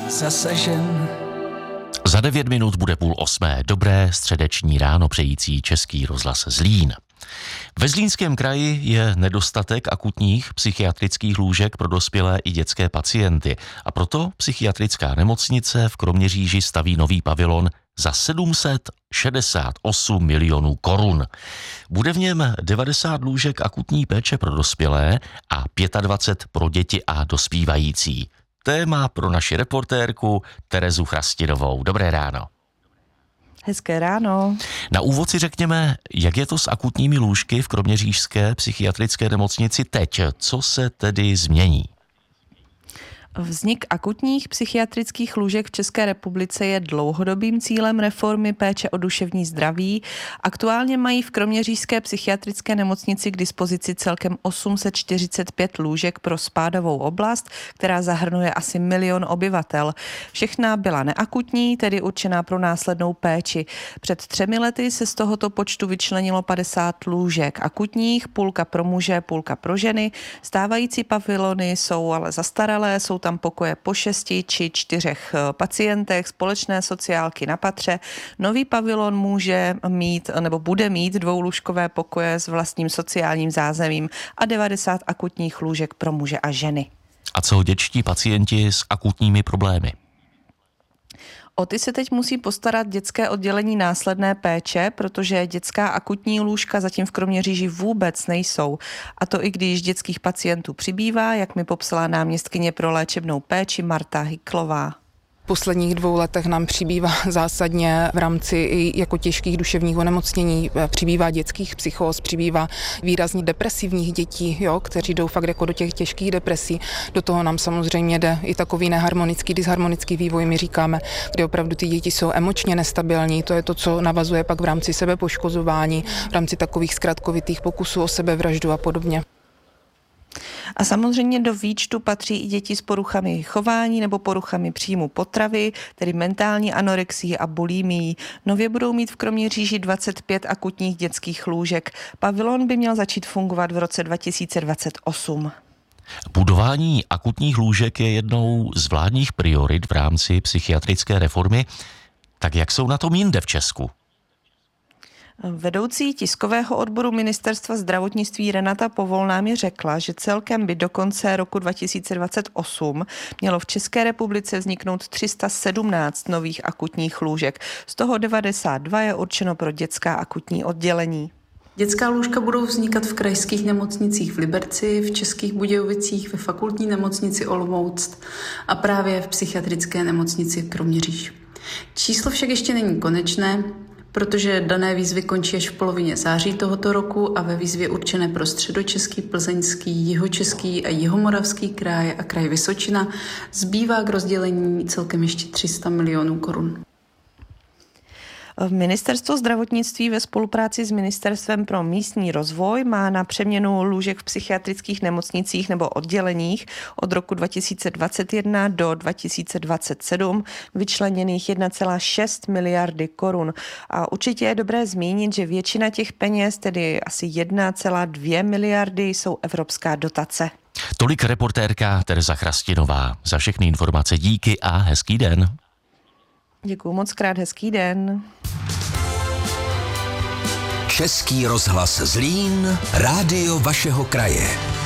zasažen. Za 9 minut bude 7:30. Dobré středeční ráno přející Český rozhlas Zlín. Ve Zlínském kraji je nedostatek akutních psychiatrických lůžek pro dospělé i dětské pacienty a proto psychiatrická nemocnice v Kroměříži staví nový pavilon za 768 milionů korun. Bude v něm 90 lůžek akutní péče pro dospělé a 25 pro děti a dospívající. Téma pro naši reportérku Terezu Chrastinovou. Dobré ráno. Hezké ráno. Na úvod si řekněme, jak je to s akutními lůžky v kroměřížské psychiatrické nemocnici teď? Co se tedy změní? Vznik akutních psychiatrických lůžek v České republice je dlouhodobým cílem reformy péče o duševní zdraví. Aktuálně mají v kroměřížské psychiatrické nemocnici k dispozici celkem 845 lůžek pro spádovou oblast, která zahrnuje asi 1 milion obyvatel. Všechna byla neakutní, tedy určená pro následnou péči. Před 3 lety se z tohoto počtu vyčlenilo 50 lůžek akutních, půlka pro muže, půlka pro ženy. Stávající pavilony jsou ale zastaralé, jsou tam pokoje po 6 či 4 pacientech, společné sociálky na patře. Nový pavilon může mít nebo bude mít 2lůžkové pokoje s vlastním sociálním zázemím a 90 akutních lůžek pro muže a ženy. A co dětští pacienti s akutními problémy? O ty se teď musí postarat dětské oddělení následné péče, protože dětská akutní lůžka zatím v Kroměříži vůbec nejsou. A to i když dětských pacientů přibývá, jak mi popsala náměstkyně pro léčebnou péči Marta Hyklová. V posledních 2 letech nám přibývá zásadně v rámci i jako těžkých duševních onemocnění, přibývá dětských psychóz, přibývá výrazně depresivních dětí, kteří jdou fakt jako do těch těžkých depresí. Do toho nám samozřejmě jde i takový neharmonický, disharmonický vývoj, my říkáme, kde opravdu ty děti jsou emočně nestabilní. To je to, co navazuje pak v rámci sebepoškozování, v rámci takových zkratkovitých pokusů o sebevraždu a podobně. A samozřejmě do výčtu patří i děti s poruchami chování nebo poruchami příjmu potravy, tedy mentální anorexii a bulimií. Nově budou mít v Kroměříži 25 akutních dětských lůžek. Pavilon by měl začít fungovat v roce 2028. Budování akutních lůžek je jednou z vládních priorit v rámci psychiatrické reformy. Tak jak jsou na tom jinde v Česku? Vedoucí tiskového odboru Ministerstva zdravotnictví Renata Povolná mi řekla, že celkem by do konce roku 2028 mělo v České republice vzniknout 317 nových akutních lůžek. Z toho 92 je určeno pro dětská akutní oddělení. Dětská lůžka budou vznikat v krajských nemocnicích v Liberci, v Českých Budějovicích, ve fakultní nemocnici Olomouc a právě v psychiatrické nemocnici Kroměříž. Číslo však ještě není konečné, protože dané výzvy končí až v polovině září tohoto roku a ve výzvě určené pro Středočeský, Plzeňský, Jihočeský a Jihomoravský kraj a kraj Vysočina zbývá k rozdělení celkem ještě 300 milionů korun. Ministerstvo zdravotnictví ve spolupráci s Ministerstvem pro místní rozvoj má na přeměnu lůžek v psychiatrických nemocnicích nebo odděleních od roku 2021 do 2027 vyčleněných 1,6 miliardy korun. A určitě je dobré zmínit, že většina těch peněz, tedy asi 1,2 miliardy, jsou evropská dotace. Tolik reportérka Tereza Chrastinová. Za všechny informace díky a hezký den. Děkuju moc krát, hezký den. Český rozhlas Zlín, rádio vašeho kraje.